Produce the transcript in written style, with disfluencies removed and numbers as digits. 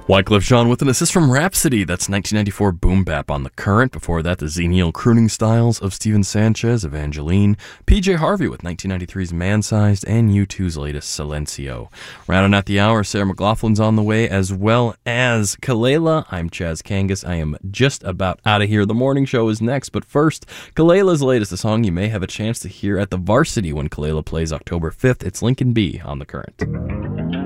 Wyclef Jean with an assist from Rhapsody. That's 1994 Boom Bap on The Current. Before that, the Xenial crooning styles of Steven Sanchez, Evangeline. PJ Harvey with 1993's Man-Sized, and U2's latest Silencio. Rounding out the hour, Sarah McLaughlin's on the way, as well as Kalela. I'm Chaz Kangas. I am just about out of here. The morning show is next, but first, Kalela's latest, a song you may have a chance to hear at the Varsity when Kalela plays October 5th. It's Lincoln B on The Current.